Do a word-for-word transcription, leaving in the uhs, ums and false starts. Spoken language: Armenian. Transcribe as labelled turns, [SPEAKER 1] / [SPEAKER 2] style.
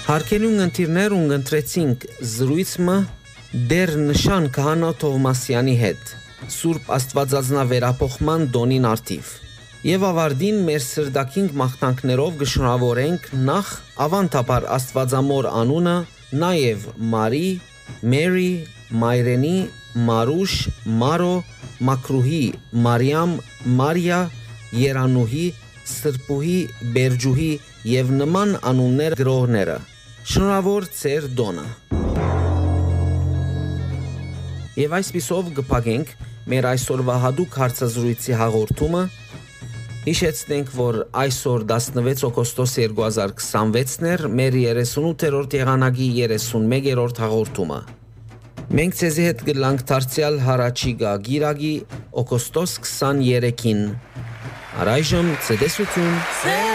[SPEAKER 1] Հարկելուն ընտիրներ ունգընտրեցինք զրույցմը դեր նշան կահանո Թովմասյանի հետ, Սուրբ Աստվածածնա վերապոխման դոնին արդիվ։ Եվ ավարդին մեր սրդակինք մաղթանքներով գշնորհավորենք նախ ավանդաբար Աստվածամոր անունը, նաև Մարի, Մերի, Մայրենի, Մարուշ, Մարո, Մակրուհի, Մարիամ, Մարիա, Երանուհի, Սրբուհի, Բերջուհի և նման անուններ գրողները։ Շնորհավոր ծեր դոնը։ Եվ այսպիսով գփագենք մեր այսօրվա հատուկ հարցազրույցի հաղորդումը։ Հիշեցնենք, որ այսօր տասնվեց օգոստոս երկու հազար քսանվեցն էր մեր երեսունութերորդ եղանակի երեսունմեկերորդ հաղորդումը։ Մենք ցեզի հետ գլանք դարձյալ հարաճիգա գիրագի օգոստոս քսաներեքին։ Առայժմ ցտեսություն։